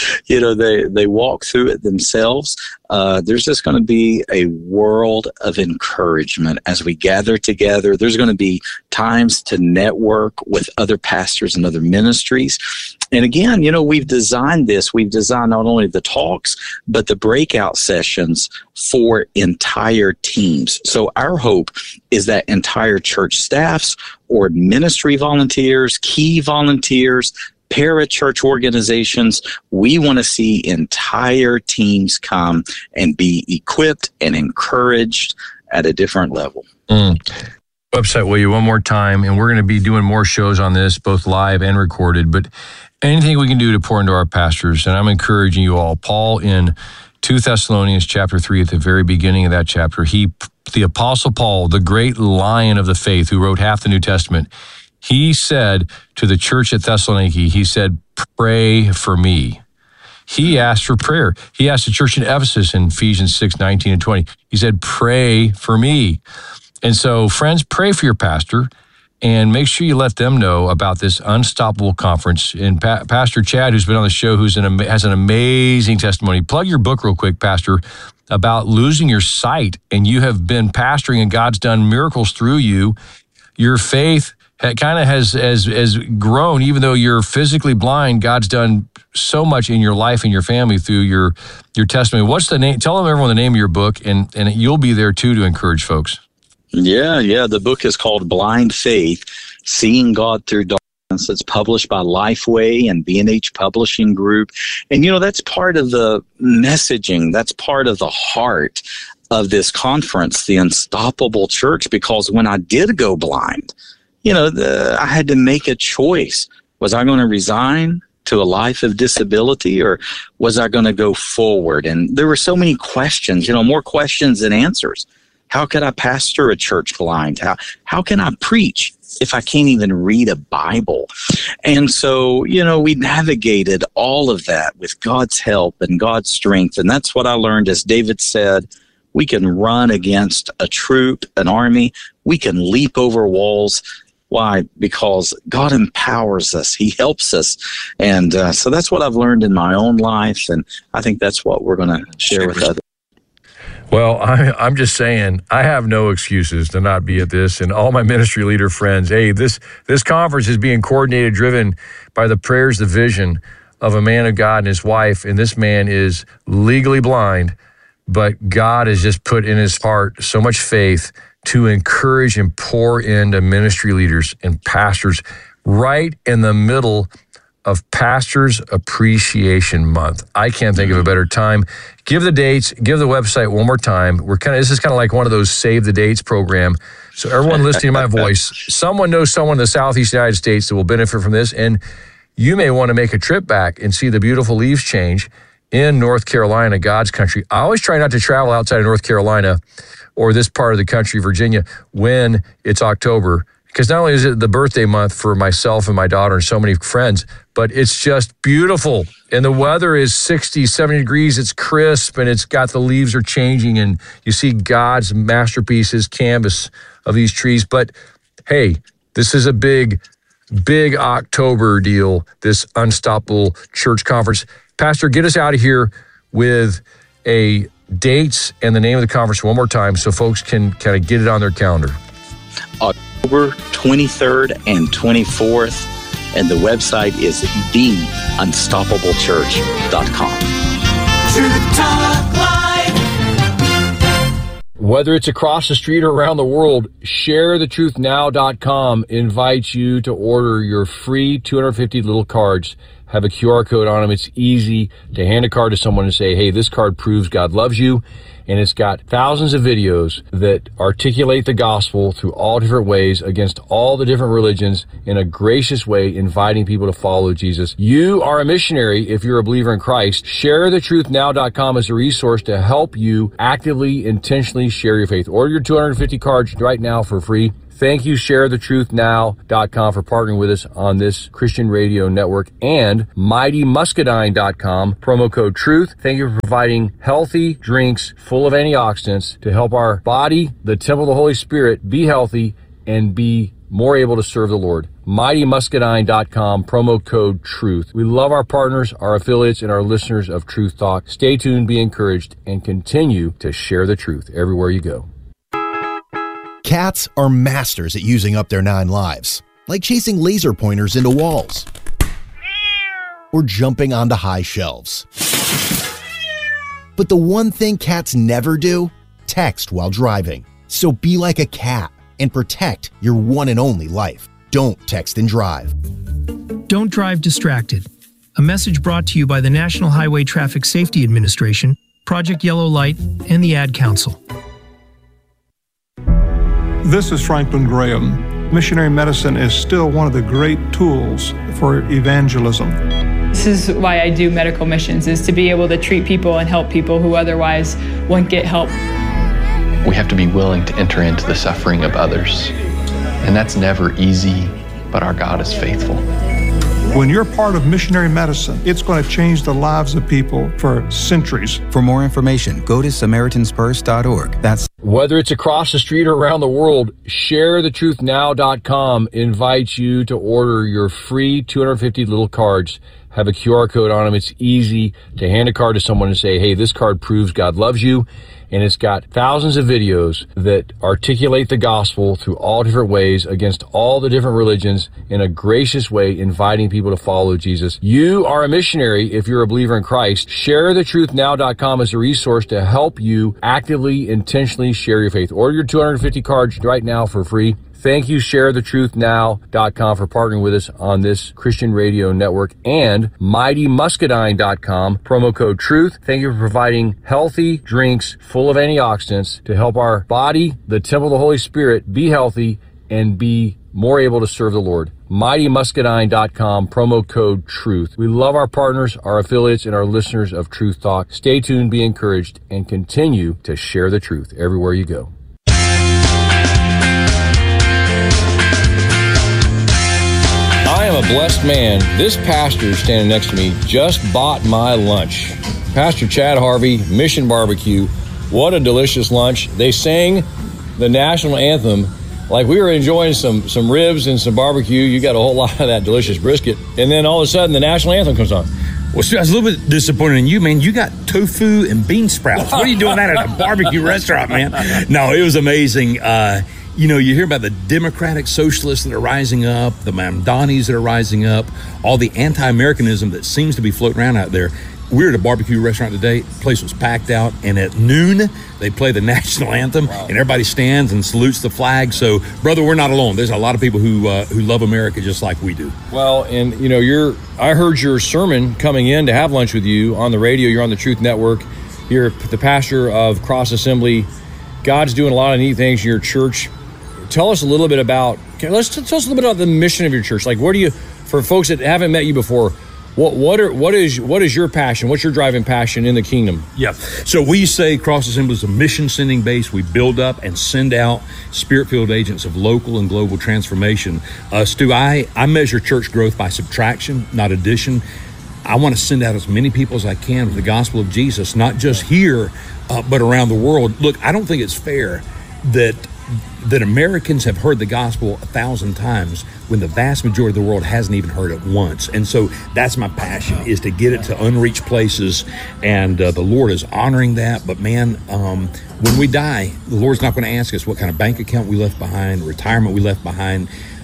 they walk through it themselves. There's just going to be a world of encouragement as we gather together. There's going to be times to network with other pastors and other ministries. And again, we've designed this. We've designed not only the talks, but the breakout sessions for entire teams. So our hope is that entire church staffs or ministry volunteers, key volunteers, para-church organizations, we want to see entire teams come and be equipped and encouraged at a different level. Website, will you, one more time, and we're going to be doing more shows on this, both live and recorded, but anything we can do to pour into our pastors, and I'm encouraging you all. Paul in 2 Thessalonians chapter 3, at the very beginning of that chapter, the Apostle Paul, the great lion of the faith who wrote half the New Testament, he said to the church at Thessaloniki, he said, pray for me. He asked for prayer. He asked the church in Ephesus in Ephesians 6:19 and 20. He said, pray for me. And so, friends, pray for your pastor and make sure you let them know about this Unstoppable Conference. And Pastor Chad, who's been on the show, has an amazing testimony. Plug your book real quick, Pastor, about losing your sight. And you have been pastoring and God's done miracles through you. Your faith kind of has grown, even though you're physically blind. God's done so much in your life and your family through your testimony. What's the name? Tell everyone the name of your book, and you'll be there too to encourage folks. Yeah. The book is called Blind Faith, Seeing God Through Darkness. It's published by Lifeway and B&H Publishing Group. And, that's part of the messaging. That's part of the heart of this conference, the Unstoppable Church, because when I did go blind, I had to make a choice. Was I going to resign to a life of disability, or was I going to go forward? And there were so many questions, more questions than answers. How could I pastor a church blind? How can I preach if I can't even read a Bible? And so, we navigated all of that with God's help and God's strength. And that's what I learned. As David said, we can run against a troop, an army. We can leap over walls. Why? Because God empowers us. He helps us. And so that's what I've learned in my own life. And I think that's what we're going to share with others. Well, I'm just saying, I have no excuses to not be at this. And all my ministry leader friends, hey, this conference is being coordinated, driven by the prayers, the vision of a man of God and his wife. And this man is legally blind, but God has just put in his heart so much faith to encourage and pour into ministry leaders and pastors right in the middle of Pastors Appreciation Month. I can't think of a better time. Give the dates, give the website one more time. This is kind of like one of those save the dates program. So everyone listening to my voice, someone knows someone in the Southeast United States that will benefit from this. And you may want to make a trip back and see the beautiful leaves change in North Carolina, God's country. I always try not to travel outside of North Carolina or this part of the country, Virginia, when it's October. Because not only is it the birthday month for myself and my daughter and so many friends, but it's just beautiful. And the weather is 60, 70 degrees. It's crisp, and it's got the leaves are changing, and you see God's masterpiece, his canvas of these trees. But hey, this is a big October deal, this Unstoppable Church Conference. Pastor, get us out of here with a dates and the name of the conference one more time so folks can kind of get it on their calendar. October 23rd and 24th, and the website is theunstoppablechurch.com. Truth Talk Live. Whether it's across the street or around the world, ShareTheTruthNow.com invites you to order your free 250 little cards. Have a QR code on them. It's easy to hand a card to someone and say, hey, this card proves God loves you. And it's got thousands of videos that articulate the gospel through all different ways against all the different religions in a gracious way, inviting people to follow Jesus. You are a missionary if you're a believer in Christ. ShareTheTruthNow.com is a resource to help you actively, intentionally share your faith. Order your 250 cards right now for free. Thank you, ShareTheTruthNow.com, for partnering with us on this Christian radio network, and MightyMuscadine.com, promo code TRUTH. Thank you for providing healthy drinks full of antioxidants to help our body, the temple of the Holy Spirit, be healthy and be more able to serve the Lord. MightyMuscadine.com, promo code TRUTH. We love our partners, our affiliates, and our listeners of Truth Talk. Stay tuned, be encouraged, and continue to share the truth everywhere you go. Cats are masters at using up their 9 lives, like chasing laser pointers into walls or jumping onto high shelves. But the one thing cats never do, text while driving. So be like a cat and protect your one and only life. Don't text and drive. Don't drive distracted. A message brought to you by the National Highway Traffic Safety Administration, Project Yellow Light, and the Ad Council. This is Franklin Graham. Missionary medicine is still one of the great tools for evangelism. This is why I do medical missions, is to be able to treat people and help people who otherwise wouldn't get help. We have to be willing to enter into the suffering of others. And that's never easy, but our God is faithful. When you're part of missionary medicine, it's going to change the lives of people for centuries. For more information, go to SamaritansPurse.org. That's Whether it's across the street or around the world, ShareTheTruthNow.com invites you to order your free 250 little cards. Have a QR code on them. It's easy to hand a card to someone and say, hey, this card proves God loves you. And it's got thousands of videos that articulate the gospel through all different ways against all the different religions in a gracious way, inviting people to follow Jesus. You are a missionary if you're a believer in Christ. ShareTheTruthNow.com is a resource to help you actively, intentionally share your faith. Order your 250 cards right now for free. Thank you, ShareTheTruthNow.com, for partnering with us on this Christian radio network, and MightyMuscadine.com, promo code TRUTH. Thank you for providing healthy drinks full of antioxidants to help our body, the temple of the Holy Spirit, be healthy and be more able to serve the Lord. MightyMuscadine.com, promo code TRUTH. We love our partners, our affiliates, and our listeners of Truth Talk. Stay tuned, be encouraged, and continue to share the truth everywhere you go. I am a blessed man. This pastor standing next to me just bought my lunch. Pastor Chad Harvey, Mission Barbecue. What a delicious lunch. They sang the national anthem like we were enjoying some ribs and some barbecue. You got a whole lot of that delicious brisket. And then all of a sudden the national anthem comes on. Well, I was a little bit disappointed in you, man. You got tofu and bean sprouts. What are you doing that at a barbecue restaurant, man? No, it was amazing. You know, you hear about the democratic socialists that are rising up, the Mamdanis that are rising up, all the anti-Americanism that seems to be floating around out there. We were at a barbecue restaurant today. The place was packed out, and at noon, they play the national anthem, and everybody stands and salutes the flag. So, brother, we're not alone. There's a lot of people who love America just like we do. Well, and, you know, I heard your sermon coming in to have lunch with you on the radio. You're on the Truth Network. You're the pastor of Cross Assembly. God's doing a lot of neat things in your church. Tell us a little bit about, tell us a little bit about the mission of your church. Like, where do you, for folks that haven't met you before, what is your passion? What's your driving passion in the kingdom? Yeah. So we say Cross Assembly is a mission sending base. We build up and send out spirit-filled agents of local and global transformation. Stu, I measure church growth by subtraction, not addition. I want to send out as many people as I can with the gospel of Jesus, not just here, but around the world. Look, I don't think it's fair that Americans have heard the gospel 1,000 times when the vast majority of the world hasn't even heard it once. And so that's my passion, is to get it to unreached places, and the Lord is honoring that. But man, when we die, the Lord's not going to ask us what kind of bank account we left behind, retirement we left behind.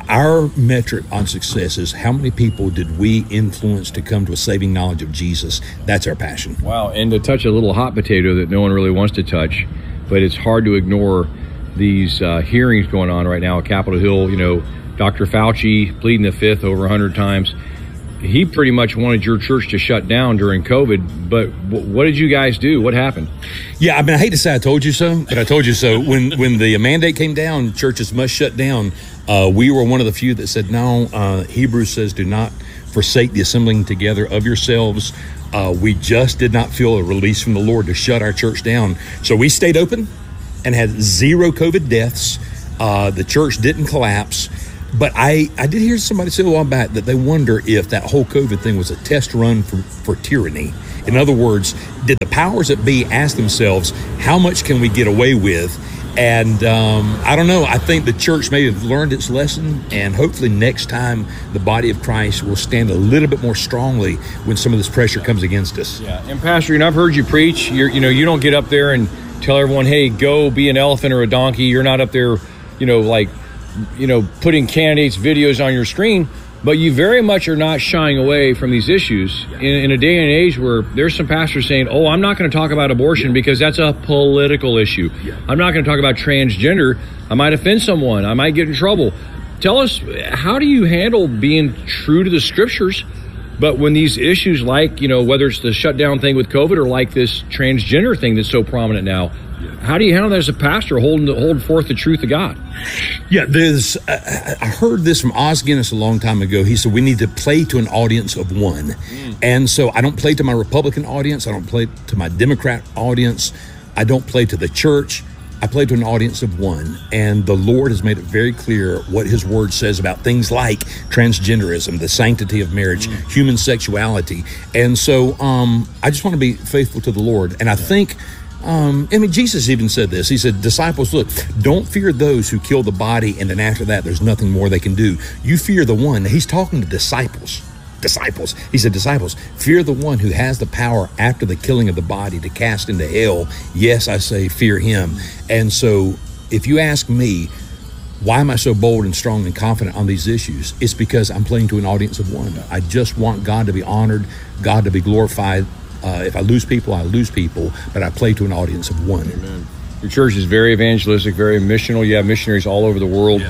Our metric on success is how many people did we influence to come to a saving knowledge of Jesus. That's our passion. Wow, and to touch a little hot potato that no one really wants to touch, but it's hard to ignore these hearings going on right now at Capitol Hill. You know, Dr. Fauci pleading the fifth over 100 times. He pretty much wanted your church to shut down during COVID, but what did you guys do? What happened? Yeah, I mean, I hate to say I told you so, but I told you so. When the mandate came down, churches must shut down. We were one of the few that said, no, Hebrews says, do not forsake the assembling together of yourselves. We just did not feel a release from the Lord to shut our church down. So we stayed open and had 0 COVID deaths. The church didn't collapse. But I did hear somebody say a while back that they wonder if that whole COVID thing was a test run for tyranny. In other words, did the powers that be ask themselves, how much can we get away with? And I don't know. I think the church may have learned its lesson, and hopefully next time the body of Christ will stand a little bit more strongly when some of this pressure comes against us. Yeah, and Pastor, I've heard you preach. You don't get up there and tell everyone, hey, go be an elephant or a donkey. You're not up there, putting candidates' videos on your screen, but you very much are not shying away from these issues in a day and age where there's some pastors saying, oh, I'm not going to talk about abortion because that's a political issue. I'm not going to talk about transgender. I might offend someone. I might get in trouble. Tell us, how do you handle being true to the scriptures, but when these issues like, whether it's the shutdown thing with COVID or like this transgender thing that's so prominent now, how do you handle that as a pastor, holding forth the truth of God? Yeah, I heard this from Os Guinness a long time ago. He said we need to play to an audience of one. And so I don't play to my Republican audience. I don't play to my Democrat audience. I don't play to the church. I play to an audience of one. And the Lord has made it very clear what his word says about things like transgenderism, the sanctity of marriage, human sexuality. And so I just want to be faithful to the Lord. And I think... Jesus even said this. He said, disciples, look, don't fear those who kill the body, and then after that, there's nothing more they can do. You fear the one. He's talking to disciples. He said, disciples, fear the one who has the power after the killing of the body to cast into hell. Yes, I say, fear him. And so if you ask me, why am I so bold and strong and confident on these issues? It's because I'm playing to an audience of one. I just want God to be honored, God to be glorified. If I lose people, I lose people, but I play to an audience of one. Amen. Your church is very evangelistic, very missional. You have missionaries all over the world.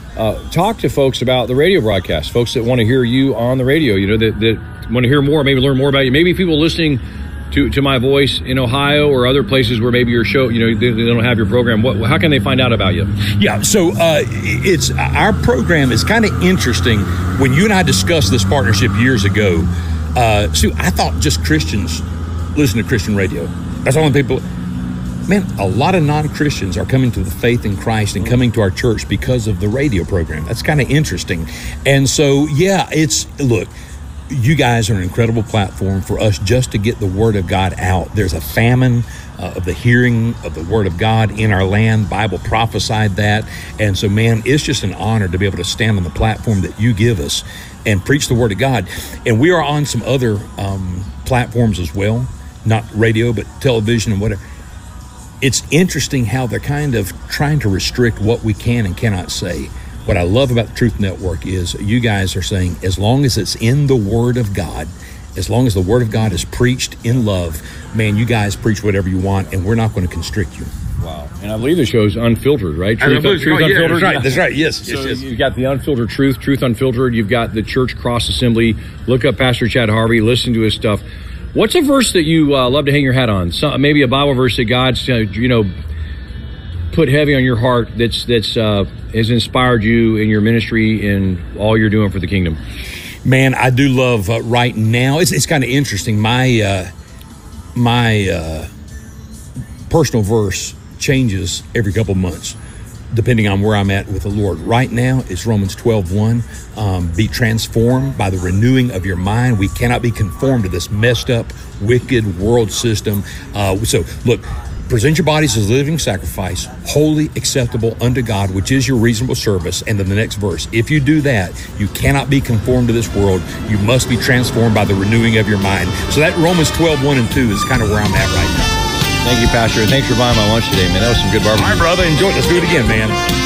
Talk to folks about the radio broadcast, folks that want to hear you on the radio, that want to hear more, maybe learn more about you. Maybe people listening to my voice in Ohio or other places where maybe your show, they don't have your program. How can they find out about you? Yeah, so it's our program is kind of interesting. When you and I discussed this partnership years ago, Sue, I thought just Christians listen to Christian radio. That's all the people. Man, a lot of non-Christians are coming to the faith in Christ and coming to our church because of the radio program. That's kind of interesting. And so, look, you guys are an incredible platform for us just to get the Word of God out. There's a famine of the hearing of the Word of God in our land. Bible prophesied that. And so, man, it's just an honor to be able to stand on the platform that you give us and preach the Word of God. And we are on some other platforms as well, not radio, but television and whatever. It's interesting how they're kind of trying to restrict what we can and cannot say. What I love about the Truth Network is you guys are saying, as long as it's in the Word of God, as long as the Word of God is preached in love, man, you guys preach whatever you want, and we're not going to constrict you. Wow. And I believe the show is unfiltered, right? Truth Unfiltered. That's right. Yes. You've got the Unfiltered Truth Unfiltered. You've got the Church Cross Assembly. Look up Pastor Chad Harvey. Listen to his stuff. What's a verse that you love to hang your hat on? Maybe a Bible verse that God's, put heavy on your heart that's has inspired you in your ministry and all you're doing for the kingdom. Man, I do love right now. It's kind of interesting. My personal verse changes every couple months, depending on where I'm at with the Lord. Right now, it's Romans 12:1. Be transformed by the renewing of your mind. We cannot be conformed to this messed up, wicked world system. So, look, present your bodies as a living sacrifice, holy, acceptable unto God, which is your reasonable service. And then the next verse, if you do that, you cannot be conformed to this world. You must be transformed by the renewing of your mind. So that Romans 12:1 and 2 is kind of where I'm at right now. Thank you, Pastor. Thanks for buying my lunch today, man. That was some good barbecue. All right, brother. Enjoy it. Let's do it again, man.